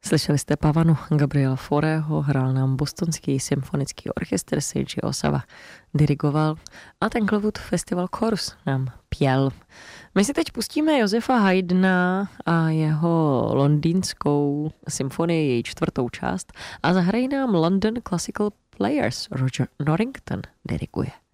Slyšeli jste Pavanu Gabriela Faurého, hrál nám Bostonský symfonický orchestr, Seiji Osawa dirigoval a ten Inglewood Festival Chorus nám pěl. My si teď pustíme Josefa Haydna a jeho londýnskou symfonii, její 4. část a zahrají nám London Classical Players. Roger Norrington diriguje.